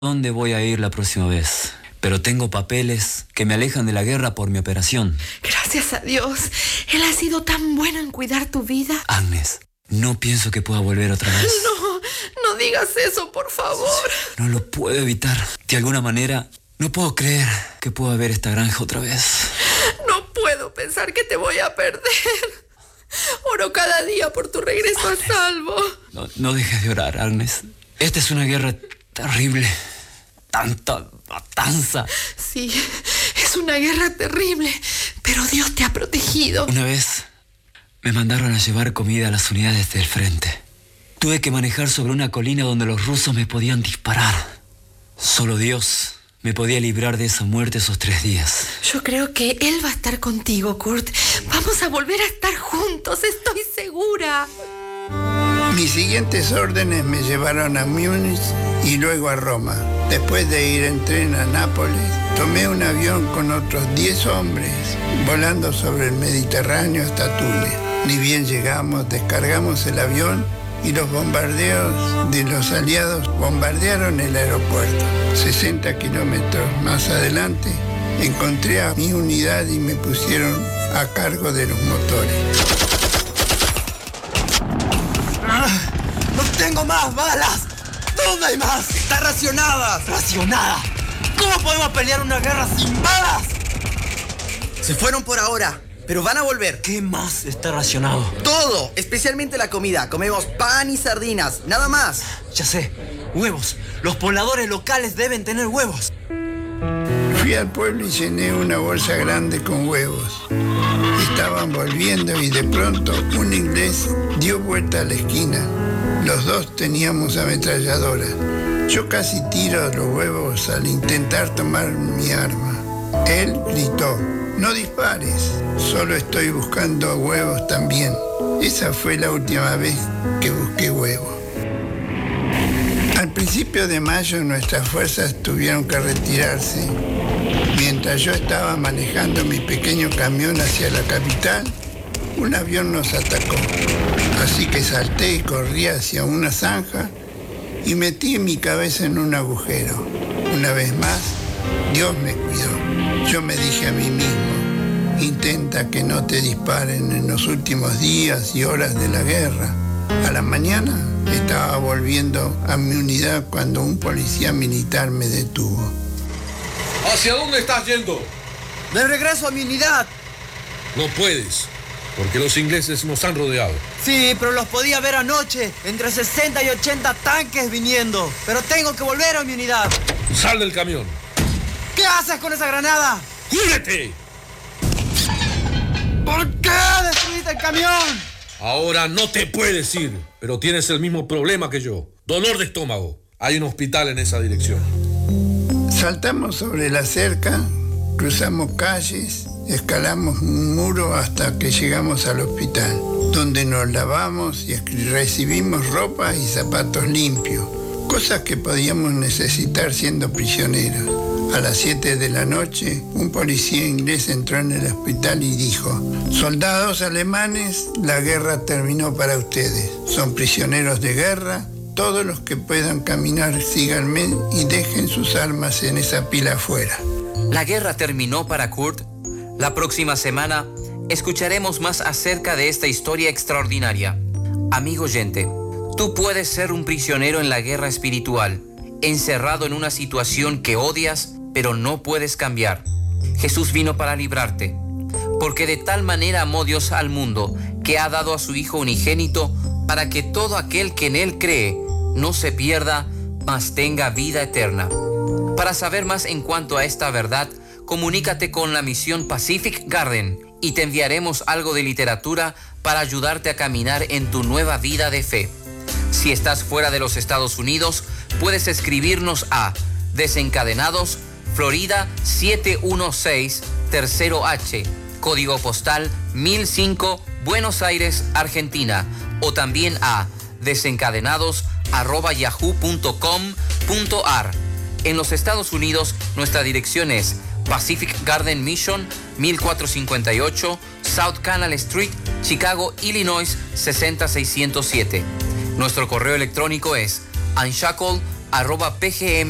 dónde voy a ir la próxima vez, pero tengo papeles que me alejan de la guerra por mi operación. Gracias a Dios. Él ha sido tan bueno en cuidar tu vida. Agnes, no pienso que pueda volver otra vez. No digas eso, por favor. No lo puedo evitar. De alguna manera, no puedo creer que pueda ver esta granja otra vez. No puedo pensar que te voy a perder. Oro cada día por tu regreso a salvo. No dejes de orar, Agnes. Esta es una guerra terrible. Tanta matanza. Sí, es una guerra terrible, pero Dios te ha protegido. Una vez me mandaron a llevar comida a las unidades del frente. Tuve que manejar sobre una colina donde los rusos me podían disparar. Solo Dios me podía librar de esa muerte esos 3 días. Yo creo que Él va a estar contigo, Kurt. Vamos a volver a estar juntos, estoy segura. Mis siguientes órdenes me llevaron a Múnich y luego a Roma. Después de ir en tren a Nápoles, tomé un avión con otros 10 hombres, volando sobre el Mediterráneo hasta Túnez. Ni bien llegamos, descargamos el avión y los bombardeos de los aliados bombardearon el aeropuerto. 60 kilómetros más adelante, encontré a mi unidad y me pusieron a cargo de los motores. ¡No tengo más balas! ¿Dónde hay más? ¡Está racionada! ¡Racionada! ¿Cómo podemos pelear una guerra sin balas? Se fueron por ahora, pero van a volver. ¿Qué más está racionado? Todo, especialmente la comida. Comemos pan y sardinas, nada más. Ya sé, huevos. Los pobladores locales deben tener huevos. Fui al pueblo y llené una bolsa grande con huevos. Estaban volviendo y de pronto un inglés dio vuelta a la esquina. Los dos teníamos ametralladoras. Yo casi tiro los huevos al intentar tomar mi arma. Él gritó: "No dispares, solo estoy buscando huevos también". Esa fue la última vez que busqué huevos. Al principio de mayo nuestras fuerzas tuvieron que retirarse. Mientras yo estaba manejando mi pequeño camión hacia la capital, un avión nos atacó. Así que salté y corrí hacia una zanja y metí mi cabeza en un agujero. Una vez más, Dios me cuidó. Yo me dije a mí mismo: intenta que no te disparen en los últimos días y horas de la guerra. A la mañana estaba volviendo a mi unidad cuando un policía militar me detuvo. ¿Hacia dónde estás yendo? De regreso a mi unidad. No puedes, porque los ingleses nos han rodeado. Sí, pero los podía ver anoche, entre 60 y 80 tanques viniendo. Pero tengo que volver a mi unidad. Sal del camión. ¿Qué haces con esa granada? ¡Cúbrete! ¿Por qué destruiste el camión? Ahora no te puedes ir, pero tienes el mismo problema que yo. Dolor de estómago. Hay un hospital en esa dirección. Saltamos sobre la cerca, cruzamos calles, escalamos un muro hasta que llegamos al hospital, donde nos lavamos y recibimos ropa y zapatos limpios, cosas que podíamos necesitar siendo prisioneros. A las 7 de la noche, un policía inglés entró en el hospital y dijo: "Soldados alemanes, la guerra terminó para ustedes. Son prisioneros de guerra. Todos los que puedan caminar, síganme y dejen sus armas en esa pila afuera". ¿La guerra terminó para Kurt? La próxima semana escucharemos más acerca de esta historia extraordinaria. Amigo oyente, tú puedes ser un prisionero en la guerra espiritual, encerrado en una situación que odias, pero no puedes cambiar. Jesús vino para librarte, porque de tal manera amó Dios al mundo, que ha dado a su Hijo unigénito, para que todo aquel que en Él cree no se pierda, mas tenga vida eterna. Para saber más en cuanto a esta verdad, comunícate con la misión Pacific Garden y te enviaremos algo de literatura para ayudarte a caminar en tu nueva vida de fe. Si estás fuera de los Estados Unidos, puedes escribirnos a Desencadenados, Florida 716, Tercero H, código postal 1005, Buenos Aires, Argentina, o también a desencadenados@yahoo.com.ar. En los Estados Unidos, nuestra dirección es Pacific Garden Mission, 1458, South Canal Street, Chicago, Illinois, 60607. Nuestro correo electrónico es unshackled@pgm